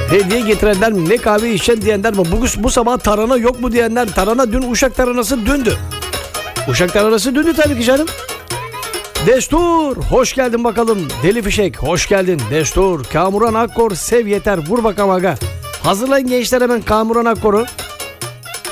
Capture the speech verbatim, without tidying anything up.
Hediye getirenler mi? Ne kahve içen diyenler mi? Bu, bu sabah tarhana yok mu diyenler. Tarhana dün, Uşak tarhanası dündü. Uşak tarhanası dündü tabii ki canım. Destur hoş geldin bakalım. Deli Fişek hoş geldin. Destur, Kamuran Akkor sev yeter vur bakalım aga. Hazırlayın gençler hemen Kamuran Akkor'u.